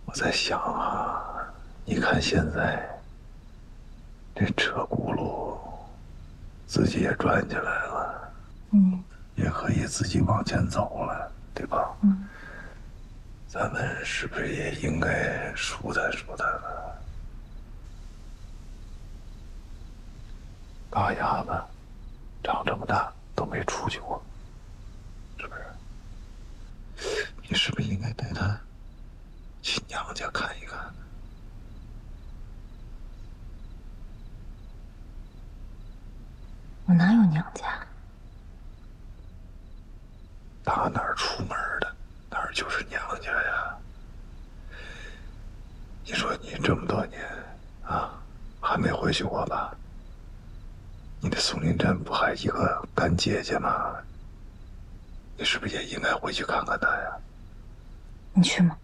我在想啊，你看现在这车轱辘自己也转起来了，也可以自己往前走了，对吧？咱们是不是也应该舒坦舒坦了？大丫子长这么大都没出去过，是不是？你是不是应该带她去娘家看一看？ 我哪有娘家？ 打哪儿出门的，哪儿就是娘家呀。你说你这么多年啊，还没回去过吧？你的宋林珍不还一个干姐姐吗？你是不是也应该回去看看她呀？ 你去吗？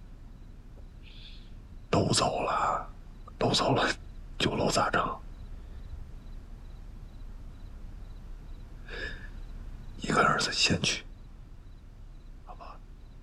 都走了，都走了，酒楼咋整？你跟儿子先去，好吧？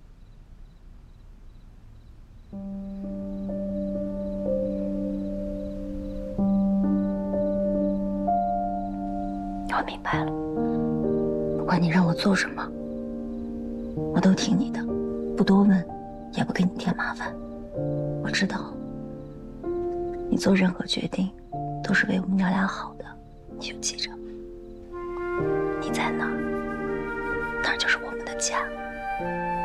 我明白了，不管你让我做什么，我都听你的，不多问，也不给你添麻烦。我知道，你做任何决定都是为我们娘俩好的，你就记着，你在哪儿，那儿就是我们的家。